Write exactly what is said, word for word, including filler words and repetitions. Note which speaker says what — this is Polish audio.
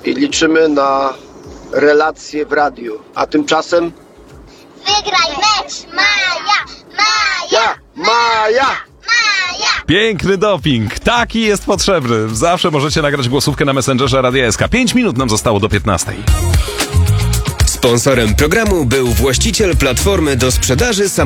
Speaker 1: i liczymy na relacje w radiu. A tymczasem...
Speaker 2: Wygraj mecz, Maja! Maja!
Speaker 1: Ja! Maja!
Speaker 2: Maja!
Speaker 3: Piękny doping. Taki jest potrzebny. Zawsze możecie nagrać głosówkę na Messengerze Radia S K. Pięć minut nam zostało do piętnastej.
Speaker 4: Sponsorem programu był właściciel platformy do sprzedaży samochodów.